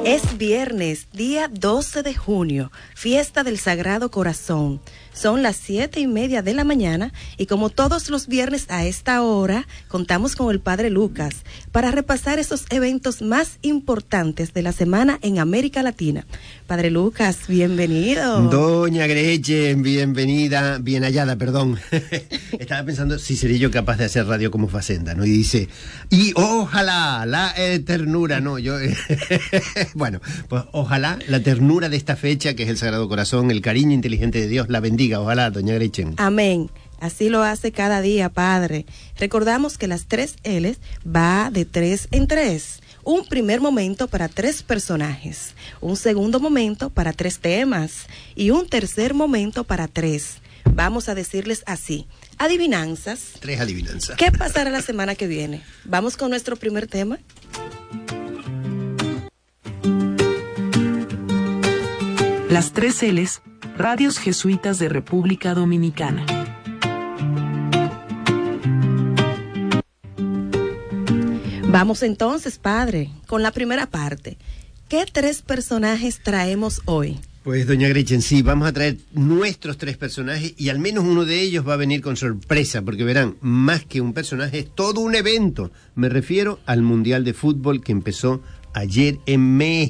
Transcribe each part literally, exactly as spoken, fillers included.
Es viernes, día doce de junio, fiesta del Sagrado Corazón. Son las siete y media de la mañana y como todos los viernes a esta hora, contamos con el Padre Lucas para repasar esos eventos más importantes de la semana en América Latina. Padre Lucas, bienvenido. Doña Gretchen, bienvenida, bien hallada, perdón. Estaba pensando si sería yo capaz de hacer radio como Facenda, ¿no? Y dice, y ojalá la eh, ternura, ¿no? Yo, eh, bueno, pues ojalá la ternura de esta fecha, que es el Sagrado Corazón, el cariño inteligente de Dios, la bendiga. Ojalá, doña Gretchen. Amén. Así lo hace cada día, Padre. Recordamos que las tres L's va de tres en tres. Un primer momento para tres personajes, un segundo momento para tres temas y un tercer momento para tres. Vamos a decirles así, adivinanzas. Tres adivinanzas. ¿Qué pasará la semana que viene? Vamos con nuestro primer tema. Las tres L's, Radios Jesuitas de República Dominicana. Vamos entonces, Padre, con la primera parte. ¿Qué tres personajes traemos hoy? Pues, doña Gretchen, sí, vamos a traer nuestros tres personajes y al menos uno de ellos va a venir con sorpresa, porque verán, más que un personaje, es todo un evento. Me refiero al Mundial de Fútbol que empezó ayer en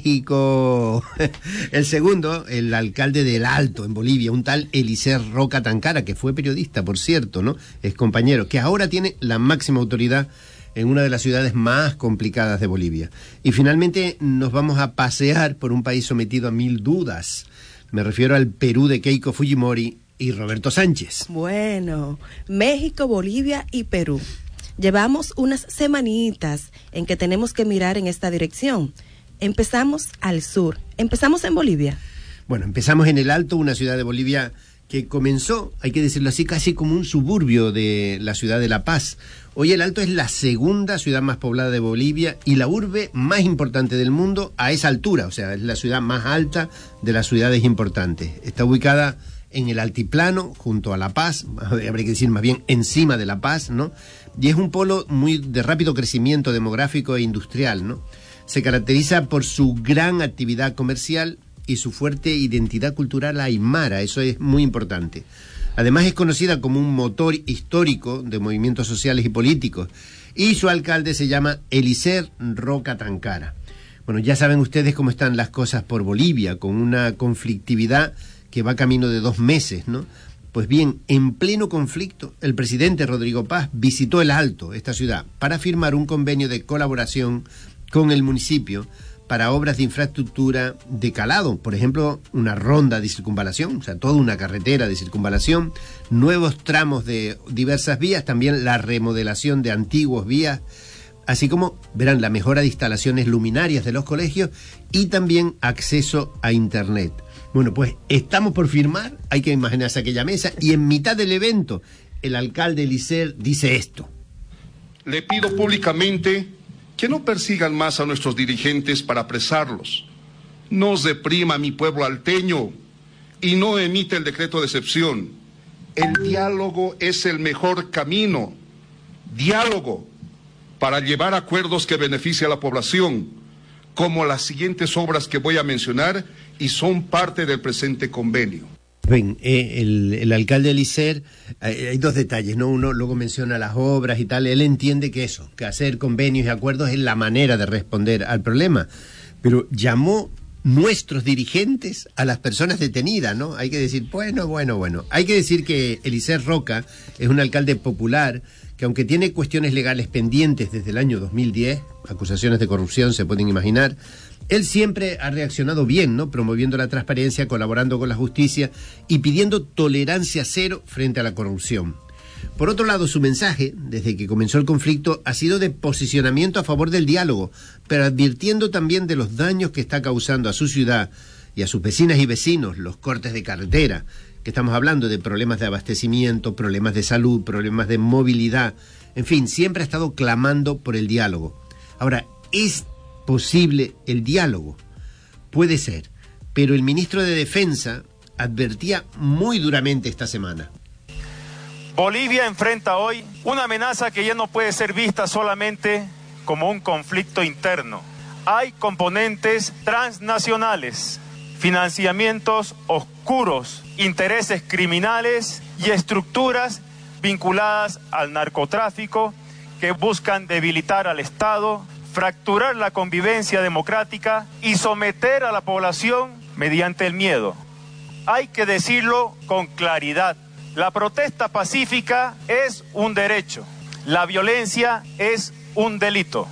México. El segundo, el alcalde del Alto, en Bolivia, un tal Eliezer Roca Tancara, que fue periodista, por cierto, ¿no? Es compañero, que ahora tiene la máxima autoridad en una de las ciudades más complicadas de Bolivia. Y finalmente nos vamos a pasear por un país sometido a mil dudas. Me refiero al Perú de Keiko Fujimori y Roberto Sánchez. Bueno, México, Bolivia y Perú. Llevamos unas semanitas en que tenemos que mirar en esta dirección. Empezamos al sur. Empezamos en Bolivia. Bueno, empezamos en el Alto, una ciudad de Bolivia que comenzó, hay que decirlo así, casi como un suburbio de la ciudad de La Paz. Hoy el Alto es la segunda ciudad más poblada de Bolivia y la urbe más importante del mundo a esa altura, o sea, es la ciudad más alta de las ciudades importantes. Está ubicada en el altiplano, junto a La Paz, habría que decir más bien encima de La Paz, ¿no? Y es un polo muy de rápido crecimiento demográfico e industrial, ¿no? Se caracteriza por su gran actividad comercial y su fuerte identidad cultural aymara, eso es muy importante. Además es conocida como un motor histórico de movimientos sociales y políticos, y su alcalde se llama Eliezer Roca Tancara. Bueno, ya saben ustedes cómo están las cosas por Bolivia, con una conflictividad que va camino de dos meses, ¿no? Pues bien, en pleno conflicto, el presidente Rodrigo Paz visitó el Alto, esta ciudad, para firmar un convenio de colaboración con el municipio para obras de infraestructura de calado, por ejemplo, una ronda de circunvalación, o sea, toda una carretera de circunvalación, nuevos tramos de diversas vías, también la remodelación de antiguos vías, así como, verán, la mejora de instalaciones luminarias de los colegios y también acceso a Internet. Bueno, pues estamos por firmar, hay que imaginarse aquella mesa, y en mitad del evento, el alcalde Eliezer dice esto. Le pido públicamente que no persigan más a nuestros dirigentes para apresarlos. No os deprima mi pueblo alteño y no emite el decreto de excepción. El diálogo es el mejor camino. Diálogo para llevar acuerdos que beneficien a la población, como las siguientes obras que voy a mencionar y son parte del presente convenio. Ven, eh, el, el alcalde Eliezer, eh, hay dos detalles, ¿no? Uno luego menciona las obras y tal, él entiende que eso, que hacer convenios y acuerdos es la manera de responder al problema, pero llamó nuestros dirigentes a las personas detenidas, ¿no? Hay que decir, bueno, bueno, bueno, hay que decir que Eliezer Roca es un alcalde popular que aunque tiene cuestiones legales pendientes desde el año dos mil diez, acusaciones de corrupción se pueden imaginar, él siempre ha reaccionado bien, ¿no? Promoviendo la transparencia, colaborando con la justicia y pidiendo tolerancia cero frente a la corrupción. Por otro lado, su mensaje, desde que comenzó el conflicto, ha sido de posicionamiento a favor del diálogo, pero advirtiendo también de los daños que está causando a su ciudad y a sus vecinas y vecinos los cortes de carretera, que estamos hablando de problemas de abastecimiento, problemas de salud, problemas de movilidad, en fin, siempre ha estado clamando por el diálogo. Ahora, ¿es posible el diálogo? Puede ser, pero el ministro de Defensa advertía muy duramente esta semana. Bolivia enfrenta hoy una amenaza que ya no puede ser vista solamente como un conflicto interno. hay componentes transnacionales, financiamientos oscuros, intereses criminales y estructuras vinculadas al narcotráfico que buscan debilitar al Estado, fracturar la convivencia democrática y someter a la población mediante el miedo. Hay que decirlo con claridad. La protesta pacífica es un derecho. La violencia es un delito.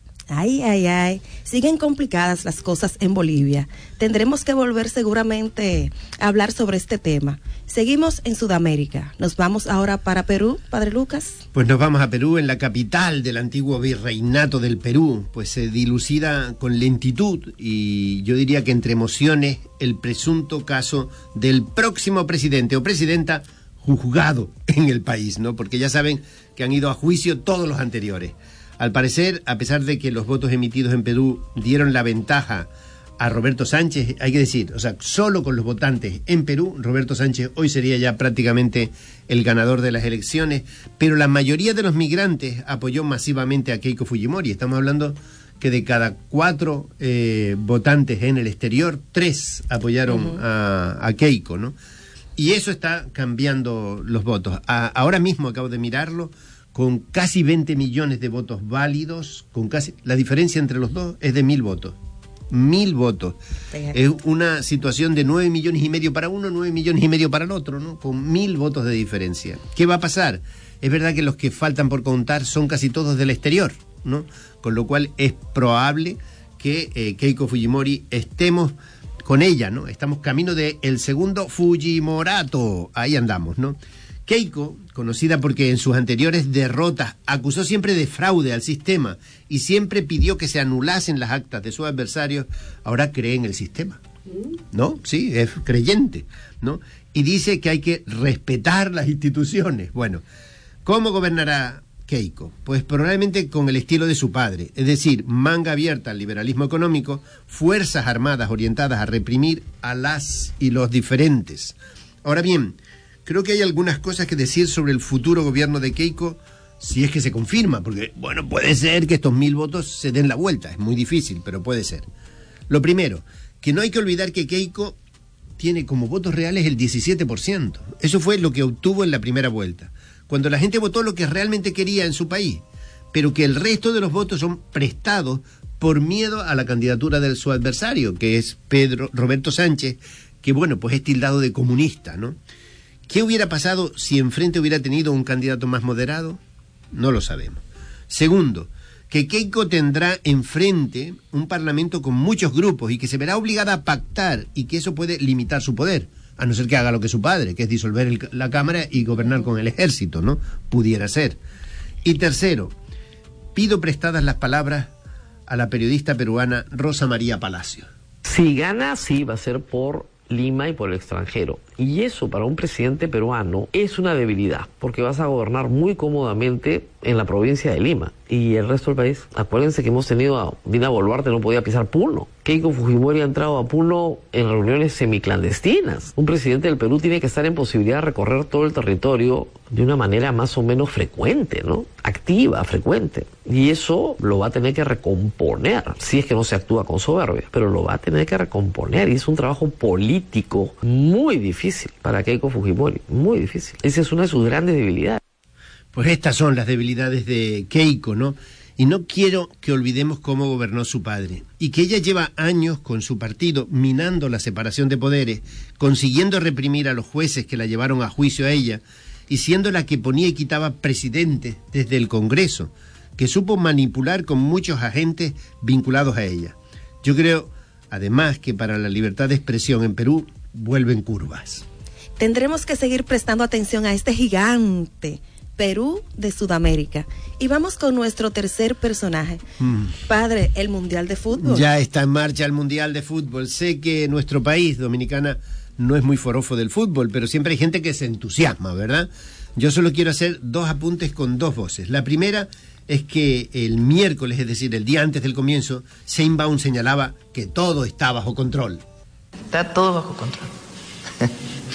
Ay, ay, ay. Siguen complicadas las cosas en Bolivia. Tendremos que volver seguramente a hablar sobre este tema. Seguimos en Sudamérica. Nos vamos ahora para Perú, Padre Lucas. Pues nos vamos a Perú, en la capital del antiguo virreinato del Perú. Pues se dilucida con lentitud y yo diría que entre emociones el presunto caso del próximo presidente o presidenta juzgado en el país, ¿no? Porque ya saben que han ido a juicio todos los anteriores. Al parecer, a pesar de que los votos emitidos en Perú dieron la ventaja a Roberto Sánchez, hay que decir, o sea, solo con los votantes en Perú, Roberto Sánchez hoy sería ya prácticamente el ganador de las elecciones, pero la mayoría de los migrantes apoyó masivamente a Keiko Fujimori. Estamos hablando que de cada cuatro eh, votantes en el exterior, tres apoyaron uh-huh. a, a Keiko, ¿no? Y eso está cambiando los votos. A, ahora mismo acabo de mirarlo, con casi veinte millones de votos válidos, con casi la diferencia entre los dos es de mil votos. Mil votos. Es una situación de nueve millones y medio para uno, nueve millones y medio para el otro, ¿no? Con mil votos de diferencia. ¿Qué va a pasar? Es verdad que los que faltan por contar son casi todos del exterior, ¿no? Con lo cual es probable que eh, Keiko Fujimori estemos con ella, ¿no? Estamos camino de el segundo Fujimorato. Ahí andamos, ¿no? Keiko, conocida porque en sus anteriores derrotas acusó siempre de fraude al sistema y siempre pidió que se anulasen las actas de sus adversarios, ahora cree en el sistema, ¿no? Sí, es creyente, ¿no? Y dice que hay que respetar las instituciones. Bueno, ¿cómo gobernará Keiko? Pues probablemente con el estilo de su padre, es decir, manga abierta al liberalismo económico, fuerzas armadas orientadas a reprimir a las y los diferentes. Ahora bien, creo que hay algunas cosas que decir sobre el futuro gobierno de Keiko, si es que se confirma, porque, bueno, puede ser que estos mil votos se den la vuelta, es muy difícil, pero puede ser. Lo primero, que no hay que olvidar que Keiko tiene como votos reales el diecisiete por ciento. Eso fue lo que obtuvo en la primera vuelta, cuando la gente votó lo que realmente quería en su país, pero que el resto de los votos son prestados por miedo a la candidatura de su adversario, que es Pedro Roberto Sánchez, que, bueno, pues es tildado de comunista, ¿no? ¿Qué hubiera pasado si enfrente hubiera tenido un candidato más moderado? No lo sabemos. Segundo, que Keiko tendrá enfrente un parlamento con muchos grupos y que se verá obligada a pactar y que eso puede limitar su poder, a no ser que haga lo que su padre, que es disolver el, la Cámara y gobernar con el ejército, ¿no? Pudiera ser. Y tercero, pido prestadas las palabras a la periodista peruana Rosa María Palacio. Si gana, sí, va a ser por Lima y por el extranjero. Y eso para un presidente peruano es una debilidad, porque vas a gobernar muy cómodamente en la provincia de Lima. Y el resto del país, acuérdense que hemos tenido a Dina Boluarte, no podía pisar Puno. Keiko Fujimori ha entrado a Puno en reuniones semiclandestinas. Un presidente del Perú tiene que estar en posibilidad de recorrer todo el territorio de una manera más o menos frecuente, ¿no? Activa, frecuente. Y eso lo va a tener que recomponer, si es que no se actúa con soberbia, pero lo va a tener que recomponer y es un trabajo político muy difícil para Keiko Fujimori, muy difícil. Esa es una de sus grandes debilidades. Pues estas son las debilidades de Keiko, ¿no? Y no quiero que olvidemos cómo gobernó su padre, y que ella lleva años con su partido minando la separación de poderes, consiguiendo reprimir a los jueces que la llevaron a juicio a ella, y siendo la que ponía y quitaba presidentes desde el Congreso, que supo manipular con muchos agentes vinculados a ella. Yo creo, además, que para la libertad de expresión en Perú vuelven curvas. Tendremos que seguir prestando atención a este gigante Perú de Sudamérica. Y vamos con nuestro tercer personaje. Mm. Padre, el Mundial de Fútbol. Ya está en marcha el Mundial de Fútbol. Sé que nuestro país, Dominicana, no es muy forofo del fútbol, pero siempre hay gente que se entusiasma, ¿verdad? Yo solo quiero hacer dos apuntes con dos voces. La primera es que el miércoles, es decir, el día antes del comienzo, Sheinbaum señalaba que todo está bajo control. Está todo bajo control.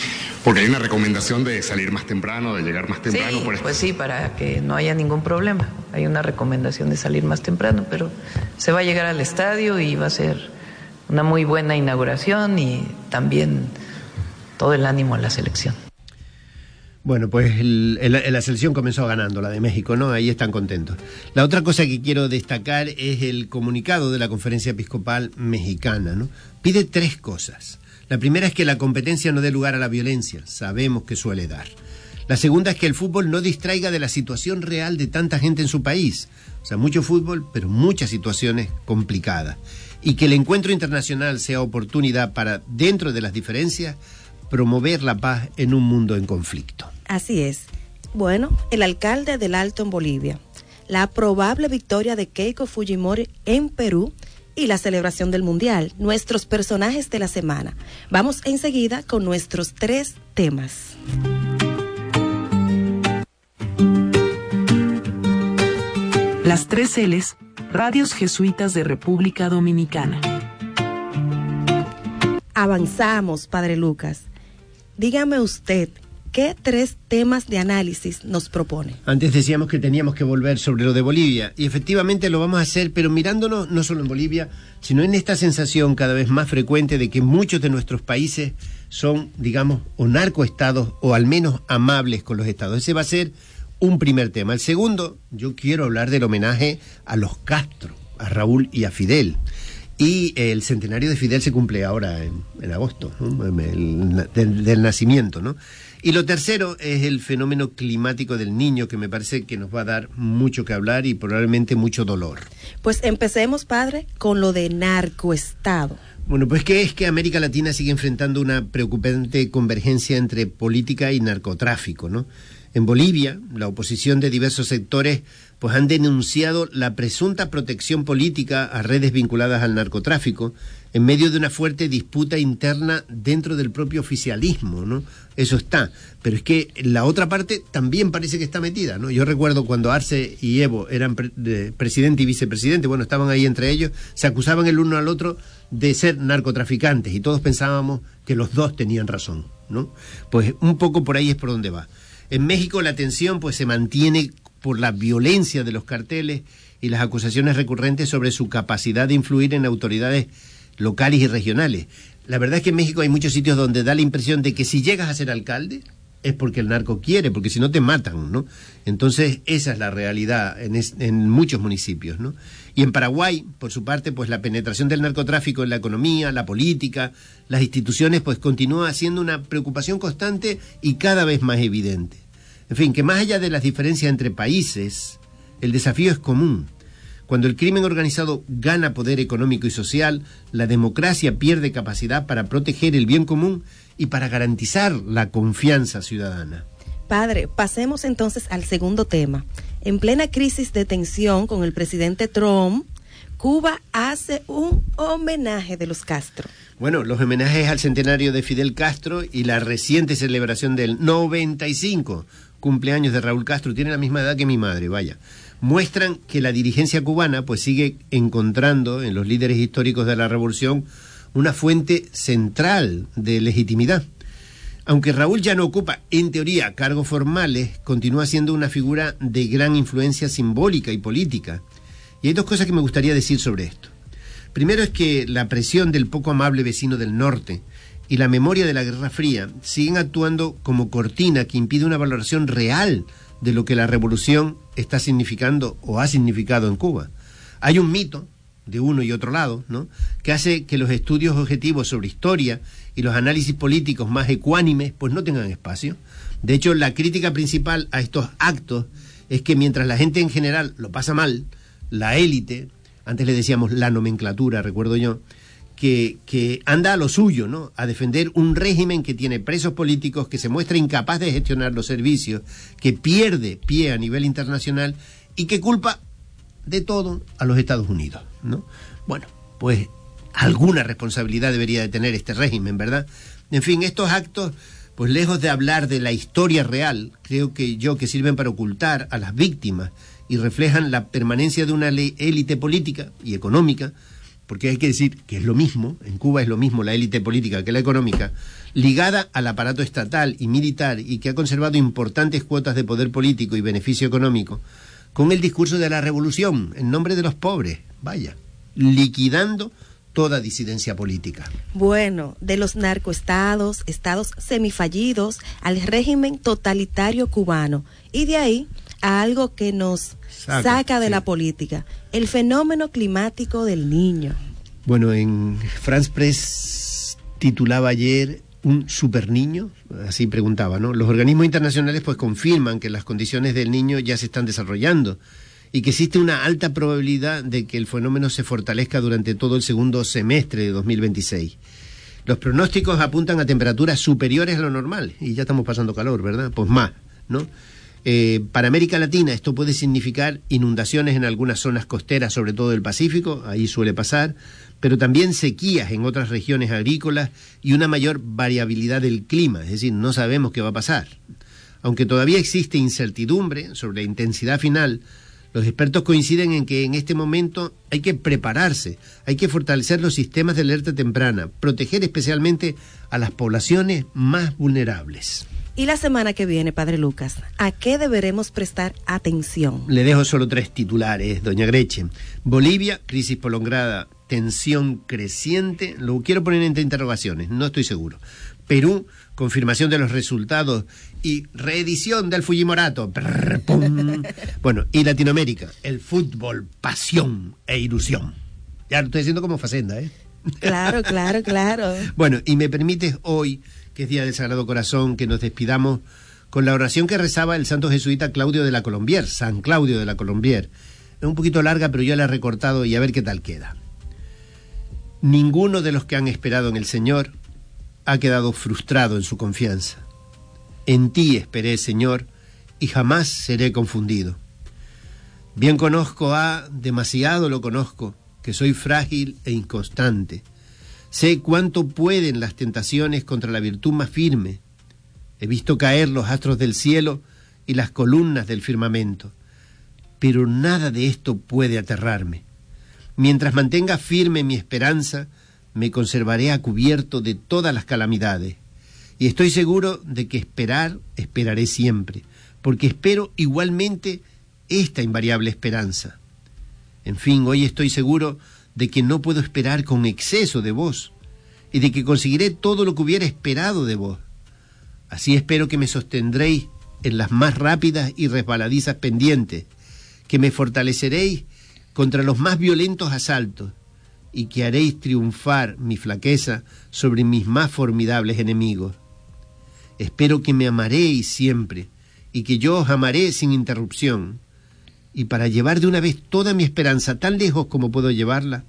Porque hay una recomendación de salir más temprano, de llegar más temprano. Sí, por pues sí, para que no haya ningún problema. Hay una recomendación de salir más temprano, pero se va a llegar al estadio y va a ser una muy buena inauguración y también todo el ánimo a la selección. Bueno, pues el, el, la selección comenzó ganando, la de México, ¿no? Ahí están contentos. La otra cosa que quiero destacar es el comunicado de la Conferencia Episcopal Mexicana, ¿no? Pide tres cosas. La primera es que la competencia no dé lugar a la violencia, sabemos que suele dar. La segunda es que el fútbol no distraiga de la situación real de tanta gente en su país. O sea, mucho fútbol, pero muchas situaciones complicadas. Y que el encuentro internacional sea oportunidad para, dentro de las diferencias, promover la paz en un mundo en conflicto. Así es. Bueno, el alcalde del Alto en Bolivia, la probable victoria de Keiko Fujimori en Perú y la celebración del Mundial, nuestros personajes de la semana. Vamos enseguida con nuestros tres temas. Las tres L's, Radios Jesuitas de República Dominicana. Avanzamos, Padre Lucas. Dígame usted, ¿qué tres temas de análisis nos propone? Antes decíamos que teníamos que volver sobre lo de Bolivia, y efectivamente lo vamos a hacer, pero mirándonos no solo en Bolivia, sino en esta sensación cada vez más frecuente de que muchos de nuestros países son, digamos, o narcoestados, o al menos amables con los estados. Ese va a ser un primer tema. El segundo, yo quiero hablar del homenaje a los Castro, a Raúl y a Fidel. Y el centenario de Fidel se cumple ahora en, en agosto, ¿no? el, del, del nacimiento, ¿no? Y lo tercero es el fenómeno climático del Niño, que me parece que nos va a dar mucho que hablar y probablemente mucho dolor. Pues empecemos, padre, con lo de narcoestado. Bueno, pues que es que América Latina sigue enfrentando una preocupante convergencia entre política y narcotráfico, ¿no? En Bolivia, la oposición de diversos sectores pues han denunciado la presunta protección política a redes vinculadas al narcotráfico en medio de una fuerte disputa interna dentro del propio oficialismo, ¿no? Eso está. Pero es que la otra parte también parece que está metida, ¿no? Yo recuerdo cuando Arce y Evo eran pre- de presidente y vicepresidente, bueno, estaban ahí entre ellos, se acusaban el uno al otro de ser narcotraficantes y todos pensábamos que los dos tenían razón, ¿no? Pues un poco por ahí es por donde va. En México la tensión pues se mantiene por la violencia de los carteles y las acusaciones recurrentes sobre su capacidad de influir en autoridades locales y regionales. La verdad es que en México hay muchos sitios donde da la impresión de que si llegas a ser alcalde es porque el narco quiere, porque si no te matan, ¿no? Entonces esa es la realidad en, es, en muchos municipios, ¿no? Y en Paraguay, por su parte, pues la penetración del narcotráfico en la economía, la política, las instituciones, pues continúa siendo una preocupación constante y cada vez más evidente. En fin, que más allá de las diferencias entre países, el desafío es común. Cuando el crimen organizado gana poder económico y social, la democracia pierde capacidad para proteger el bien común y para garantizar la confianza ciudadana. Padre, pasemos entonces al segundo tema. En plena crisis de tensión con el presidente Trump, Cuba hace un homenaje de los Castro. Bueno, los homenajes al centenario de Fidel Castro y la reciente celebración del noventa y cinco cumpleaños de Raúl Castro, tiene la misma edad que mi madre, vaya, muestran que la dirigencia cubana pues sigue encontrando en los líderes históricos de la revolución una fuente central de legitimidad. Aunque Raúl ya no ocupa, en teoría, cargos formales, continúa siendo una figura de gran influencia simbólica y política. Y hay dos cosas que me gustaría decir sobre esto. Primero es que la presión del poco amable vecino del norte y la memoria de la Guerra Fría siguen actuando como cortina que impide una valoración real de lo que la revolución está significando o ha significado en Cuba. Hay un mito de uno y otro lado, ¿no?, que hace que los estudios objetivos sobre historia y los análisis políticos más ecuánimes pues no tengan espacio. De hecho, la crítica principal a estos actos es que mientras la gente en general lo pasa mal, la élite, antes le decíamos la nomenclatura, recuerdo yo, que, que anda a lo suyo, ¿no?, a defender un régimen que tiene presos políticos, que se muestra incapaz de gestionar los servicios, que pierde pie a nivel internacional y que culpa de todo a los Estados Unidos, ¿no? Bueno, pues alguna responsabilidad debería de tener este régimen, ¿verdad? En fin, estos actos, pues lejos de hablar de la historia real, creo que yo que sirven para ocultar a las víctimas y reflejan la permanencia de una élite política y económica porque hay que decir que es lo mismo, en Cuba es lo mismo la élite política que la económica, ligada al aparato estatal y militar y que ha conservado importantes cuotas de poder político y beneficio económico, con el discurso de la revolución en nombre de los pobres, vaya, liquidando toda disidencia política. Bueno, de los narcoestados, estados semifallidos, al régimen totalitario cubano, y de ahí a algo que nos saca, saca de sí. la política, el fenómeno climático del Niño. Bueno, en France Press titulaba ayer un super niño, así preguntaba, ¿no? Los organismos internacionales pues confirman que las condiciones del Niño ya se están desarrollando y que existe una alta probabilidad de que el fenómeno se fortalezca durante todo el segundo semestre de dos mil veintiséis. Los pronósticos apuntan a temperaturas superiores a lo normal, y ya estamos pasando calor, ¿verdad? Pues más, ¿no? Eh, para América Latina esto puede significar inundaciones en algunas zonas costeras, sobre todo del Pacífico, ahí suele pasar, pero también sequías en otras regiones agrícolas y una mayor variabilidad del clima, es decir, no sabemos qué va a pasar. Aunque todavía existe incertidumbre sobre la intensidad final, los expertos coinciden en que en este momento hay que prepararse, hay que fortalecer los sistemas de alerta temprana, proteger especialmente a las poblaciones más vulnerables. Y la semana que viene, Padre Lucas, ¿a qué deberemos prestar atención? Le dejo solo tres titulares, doña Gretchen. Bolivia, crisis prolongada, tensión creciente, lo quiero poner entre interrogaciones, no estoy seguro. Perú, confirmación de los resultados y reedición del Fujimorato. Brr, pum. Bueno, y Latinoamérica, el fútbol, pasión e ilusión. Ya lo estoy haciendo como Facenda, ¿eh? Claro, claro, claro. Bueno, y me permites hoy, que es Día del Sagrado Corazón, que nos despidamos con la oración que rezaba el santo jesuita Claudio de la Colombier, San Claudio de la Colombier. Es un poquito larga, pero yo la he recortado y a ver qué tal queda. Ninguno de los que han esperado en el Señor ha quedado frustrado en su confianza. En ti esperé, Señor, y jamás seré confundido. Bien conozco a, demasiado lo conozco, que soy frágil e inconstante. Sé cuánto pueden las tentaciones contra la virtud más firme. He visto caer los astros del cielo y las columnas del firmamento, pero nada de esto puede aterrarme. Mientras mantenga firme mi esperanza, me conservaré a cubierto de todas las calamidades. Y estoy seguro de que esperar, esperaré siempre, porque espero igualmente esta invariable esperanza. En fin, hoy estoy seguro de que no puedo esperar con exceso de vos, y de que conseguiré todo lo que hubiera esperado de vos. Así espero que me sostendréis en las más rápidas y resbaladizas pendientes, que me fortaleceréis contra los más violentos asaltos, y que haréis triunfar mi flaqueza sobre mis más formidables enemigos. Espero que me amaréis siempre, y que yo os amaré sin interrupción, y para llevar de una vez toda mi esperanza tan lejos como puedo llevarla,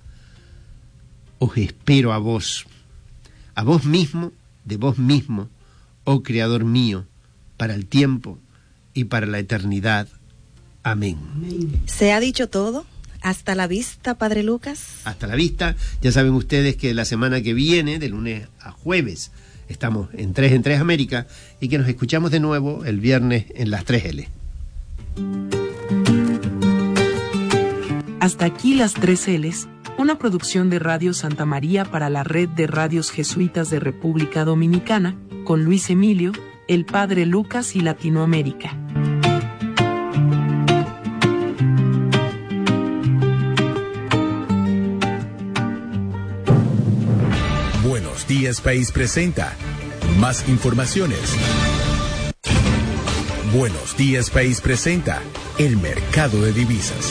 os espero a vos, a vos mismo, de vos mismo, oh Creador mío, para el tiempo y para la eternidad. Amén. ¿Se ha dicho todo? Hasta la vista, Padre Lucas. Hasta la vista. Ya saben ustedes que la semana que viene, de lunes a jueves, estamos en tres en tres América y que nos escuchamos de nuevo el viernes en las tres ele. Hasta aquí las tres eles, una producción de Radio Santa María para la Red de Radios Jesuitas de República Dominicana, con Luis Emilio, el Padre Lucas y Latinoamérica. Buenos Días País presenta más informaciones. Buenos Días País presenta el mercado de divisas.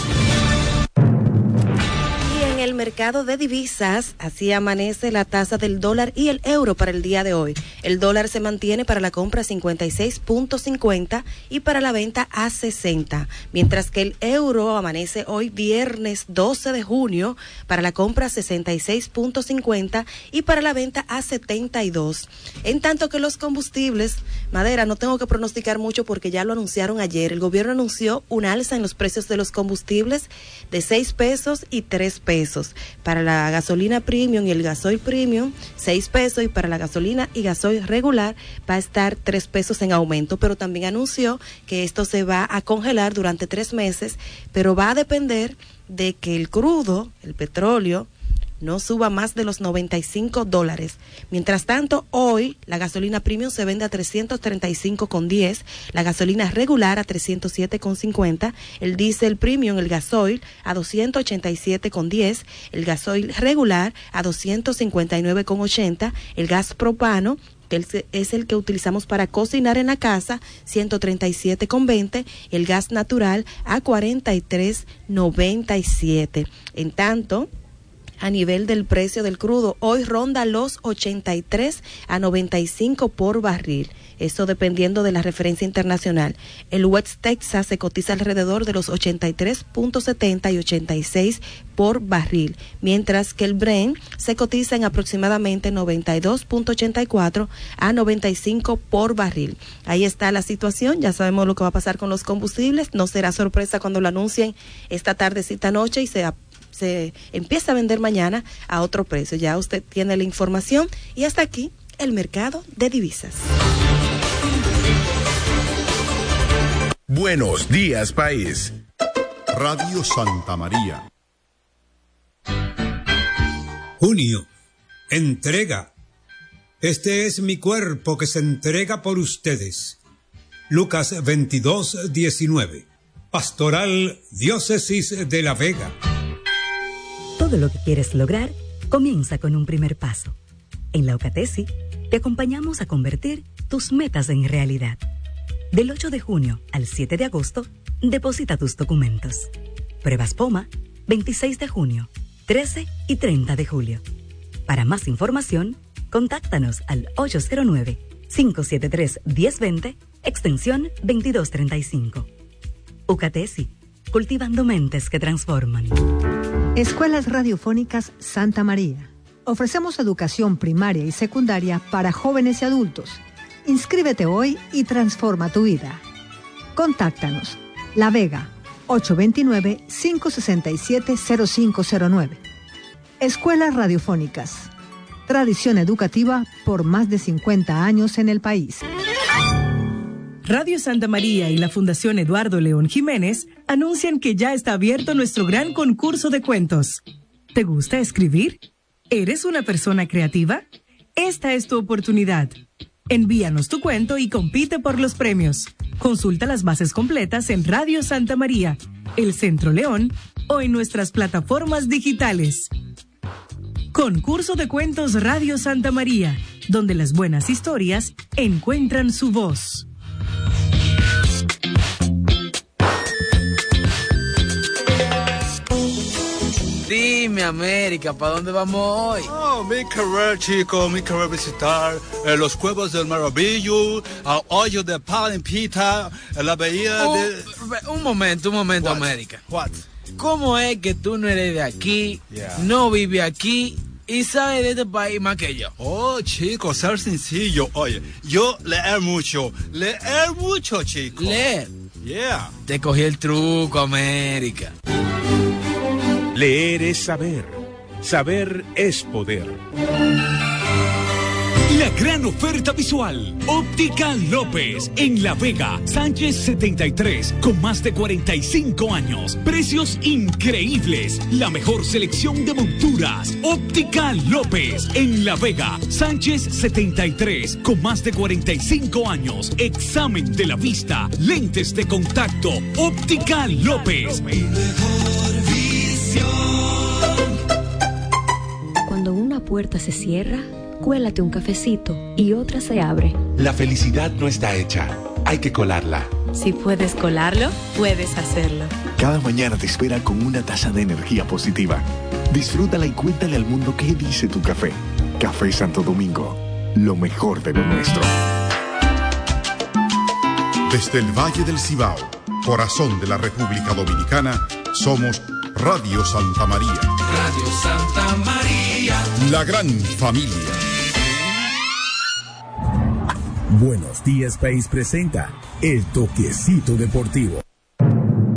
El mercado de divisas, así amanece la tasa del dólar y el euro para el día de hoy. El dólar se mantiene para la compra cincuenta y seis punto cincuenta y para la venta a sesenta, mientras que el euro amanece hoy viernes doce de junio para la compra sesenta y seis punto cincuenta y para la venta a setenta y dos. En tanto que los combustibles, Madera, no tengo que pronosticar mucho porque ya lo anunciaron ayer. El gobierno anunció un alza en los precios de los combustibles de seis pesos y tres pesos. Para la gasolina premium y el gasoil premium, seis pesos, y para la gasolina y gasoil regular va a estar tres pesos en aumento, pero también anunció que esto se va a congelar durante tres meses, pero va a depender de que el crudo, el petróleo, no suba más de los noventa y cinco dólares. Mientras tanto, hoy la gasolina premium se vende a trescientos treinta y cinco con diez, la gasolina regular a trescientos siete con cincuenta, el diésel premium, el gasoil, a doscientos ochenta y siete con diez, el gasoil regular a doscientos cincuenta y nueve con ochenta, el gas propano, que es el que utilizamos para cocinar en la casa, ciento treinta y siete con veinte, el gas natural a cuarenta y tres noventa y siete. En tanto, a nivel del precio del crudo, hoy ronda los ochenta y tres a noventa y cinco por barril. Eso dependiendo de la referencia internacional. El West Texas se cotiza alrededor de los ochenta y tres punto setenta y ochenta y seis por barril, mientras que el Brent se cotiza en aproximadamente noventa y dos punto ochenta y cuatro a noventa y cinco por barril. Ahí está la situación, ya sabemos lo que va a pasar con los combustibles, no será sorpresa cuando lo anuncien esta tardecita noche y se se empieza a vender mañana a otro precio. Ya usted tiene la información y hasta aquí el mercado de divisas. Buenos días, país. Radio Santa María. Junio. Entrega. Este es mi cuerpo que se entrega por ustedes. Lucas veintidós, diecinueve. Pastoral Diócesis de La Vega. Todo lo que quieres lograr comienza con un primer paso. En la UCATESI te acompañamos a convertir tus metas en realidad. Del ocho de junio al siete de agosto, deposita tus documentos. Pruebas POMA, veintiséis de junio, trece y treinta de julio. Para más información, contáctanos al ocho cero nueve, cinco siete tres, uno cero dos cero, extensión veintidós treinta y cinco. UCATESI, cultivando mentes que transforman. Escuelas Radiofónicas Santa María. Ofrecemos educación primaria y secundaria para jóvenes y adultos. Inscríbete hoy y transforma tu vida. Contáctanos. La Vega, ocho dos nueve, cinco seis siete, cero cinco cero nueve. Escuelas Radiofónicas. Tradición educativa por más de cincuenta años en el país. Radio Santa María y la Fundación Eduardo León Jiménez anuncian que ya está abierto nuestro gran concurso de cuentos. ¿Te gusta escribir? ¿Eres una persona creativa? Esta es tu oportunidad. Envíanos tu cuento y compite por los premios. Consulta las bases completas en Radio Santa María, El Centro León o en nuestras plataformas digitales. Concurso de Cuentos Radio Santa María, donde las buenas historias encuentran su voz. Dime, América, ¿para dónde vamos hoy? Oh, mi querer, chico, mi querer visitar eh, los Cuevos del Maravillo, el hoyo de Palimpita, la bahía uh, de... Un momento, un momento, What? América. What? ¿Cómo es que tú no eres de aquí, Yeah. no vives aquí y sabes de este país más que yo? Oh, chico, ser sencillo. Oye, yo leer mucho, leer mucho, chico. Leer. Yeah. Te cogí el truco, América. Leer es saber. Saber es poder. La gran oferta visual. Óptica López en La Vega, Sánchez setenta y tres, con más de cuarenta y cinco años. Precios increíbles. La mejor selección de monturas. Óptica López en La Vega, Sánchez setenta y tres, con más de cuarenta y cinco años. Examen de la vista, lentes de contacto. Óptica López. Cuando una puerta se cierra, cuélate un cafecito y otra se abre. La felicidad no está hecha, hay que colarla. Si puedes colarlo, puedes hacerlo. Cada mañana te espera con una taza de energía positiva. Disfrútala y cuéntale al mundo qué dice tu café. Café Santo Domingo, lo mejor de lo nuestro. Desde el Valle del Cibao, corazón de la República Dominicana, somos Radio Santa María. Radio Santa María. La gran familia. Buenos días, país presenta El Toquecito Deportivo.